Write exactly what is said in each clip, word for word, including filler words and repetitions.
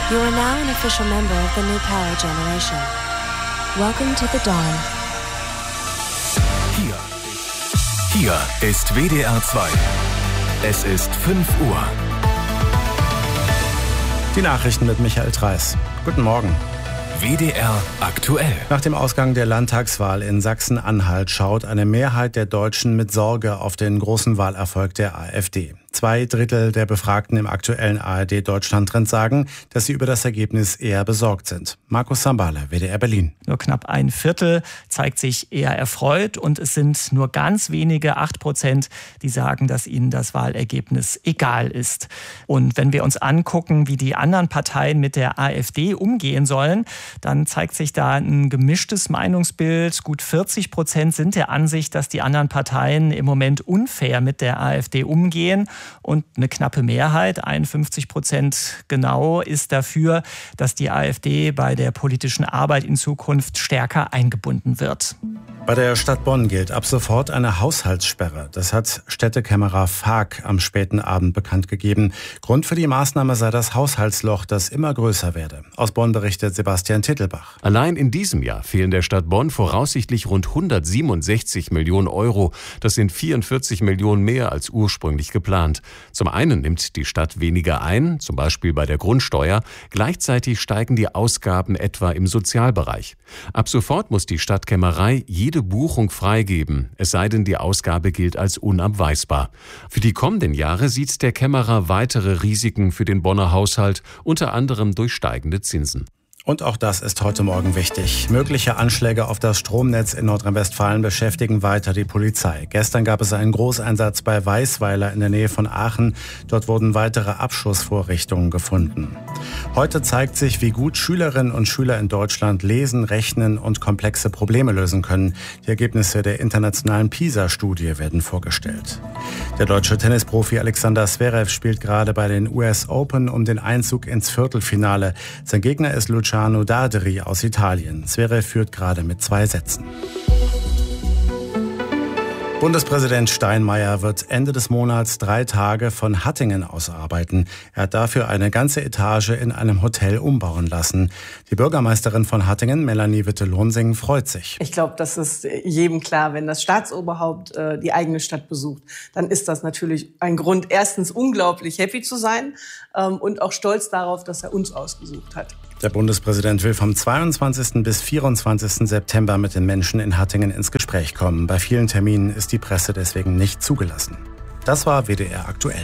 You are now an official member of the new power generation. Welcome to the dawn. Hier, hier ist W D R zwei. Es ist fünf Uhr. Die Nachrichten mit Michael Treiß. Guten Morgen. W D R aktuell. Nach dem Ausgang der Landtagswahl in Sachsen-Anhalt schaut eine Mehrheit der Deutschen mit Sorge auf den großen Wahlerfolg der AfD. Zwei Drittel der Befragten im aktuellen A R D-Deutschland-Trend sagen, dass sie über das Ergebnis eher besorgt sind. Markus Sambale, W D R Berlin. Nur knapp ein Viertel zeigt sich eher erfreut und es sind nur ganz wenige, acht Prozent, die sagen, dass ihnen das Wahlergebnis egal ist. Und wenn wir uns angucken, wie die anderen Parteien mit der AfD umgehen sollen, dann zeigt sich da ein gemischtes Meinungsbild. Gut vierzig Prozent sind der Ansicht, dass die anderen Parteien im Moment unfair mit der AfD umgehen. Und eine knappe Mehrheit, einundfünfzig Prozent genau, ist dafür, dass die AfD bei der politischen Arbeit in Zukunft stärker eingebunden wird. Bei der Stadt Bonn gilt ab sofort eine Haushaltssperre. Das hat Städtekämmerer F A K am späten Abend bekannt gegeben. Grund für die Maßnahme sei das Haushaltsloch, das immer größer werde. Aus Bonn berichtet Sebastian Tittelbach. Allein in diesem Jahr fehlen der Stadt Bonn voraussichtlich rund hundertsiebenundsechzig Millionen Euro. Das sind vierundvierzig Millionen mehr als ursprünglich geplant. Zum einen nimmt die Stadt weniger ein, zum Beispiel bei der Grundsteuer. Gleichzeitig steigen die Ausgaben etwa im Sozialbereich. Ab sofort muss die Stadtkämmerei jede Buchung freigeben, es sei denn, die Ausgabe gilt als unabweisbar. Für die kommenden Jahre sieht der Kämmerer weitere Risiken für den Bonner Haushalt, unter anderem durch steigende Zinsen. Und auch das ist heute Morgen wichtig. Mögliche Anschläge auf das Stromnetz in Nordrhein-Westfalen beschäftigen weiter die Polizei. Gestern gab es einen Großeinsatz bei Weißweiler in der Nähe von Aachen. Dort wurden weitere Abschussvorrichtungen gefunden. Heute zeigt sich, wie gut Schülerinnen und Schüler in Deutschland lesen, rechnen und komplexe Probleme lösen können. Die Ergebnisse der internationalen PISA-Studie werden vorgestellt. Der deutsche Tennisprofi Alexander Zverev spielt gerade bei den U S Open um den Einzug ins Viertelfinale. Sein Gegner ist Luciano Darderi aus Italien. Zverev führt gerade mit zwei Sätzen. Bundespräsident Steinmeier wird Ende des Monats drei Tage von Hattingen aus arbeiten. Er hat dafür eine ganze Etage in einem Hotel umbauen lassen. Die Bürgermeisterin von Hattingen, Melanie Witte-Lonsing, freut sich. Ich glaube, das ist jedem klar, wenn das Staatsoberhaupt äh, die eigene Stadt besucht, dann ist das natürlich ein Grund, erstens unglaublich happy zu sein ähm, und auch stolz darauf, dass er uns ausgesucht hat. Der Bundespräsident will vom zweiundzwanzigsten bis vierundzwanzigsten September mit den Menschen in Hattingen ins Gespräch kommen. Bei vielen Terminen ist die Presse deswegen nicht zugelassen. Das war W D R aktuell.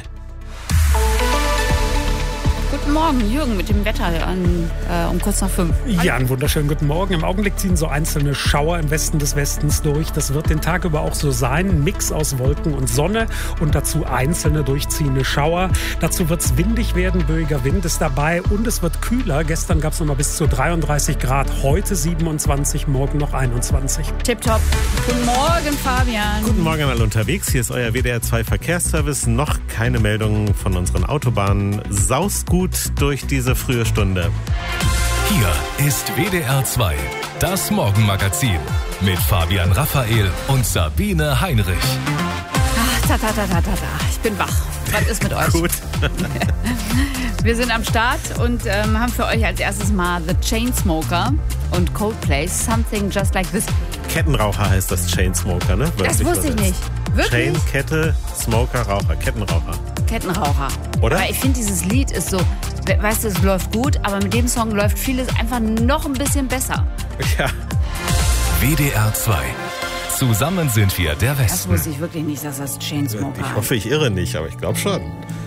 Guten Morgen, Jürgen, mit dem Wetter an, äh, um kurz nach fünf. Ja, einen wunderschönen guten Morgen. Im Augenblick ziehen so einzelne Schauer im Westen des Westens durch. Das wird den Tag über auch so sein. Ein Mix aus Wolken und Sonne und dazu einzelne durchziehende Schauer. Dazu wird es windig werden, böiger Wind ist dabei und es wird kühler. Gestern gab es noch mal bis zu dreiunddreißig Grad, heute siebenundzwanzig, morgen noch einundzwanzig. Tipptopp. Guten Morgen, Fabian. Guten Morgen an alle unterwegs. Hier ist euer W D R zwei Verkehrsservice. Noch keine Meldungen von unseren Autobahnen. Saust gut durch diese frühe Stunde. Hier ist W D R zwei, das Morgenmagazin mit Fabian Raphael und Sabine Heinrich. Ach, ta, ta, ta, ta, ta, ta. Ich bin wach. Was ist mit euch? Gut. Wir sind am Start und ähm, haben für euch als erstes mal The Chainsmoker und Coldplay, Something Just Like This. Kettenraucher heißt das Chainsmoker, ne? Das Wörtlich wusste ich übersetzt. nicht. Wirklich? Chain, Kette, Smoker, Raucher, Kettenraucher. Kettenraucher. Oder? Aber ich finde, dieses Lied ist so, weißt du, es läuft gut, aber mit dem Song läuft vieles einfach noch ein bisschen besser. Ja. W D R zwei. Zusammen sind wir der Das Westen. wusste ich wirklich nicht, dass das Chainsmoker Ich heißt. hoffe, ich irre nicht, aber ich glaube schon.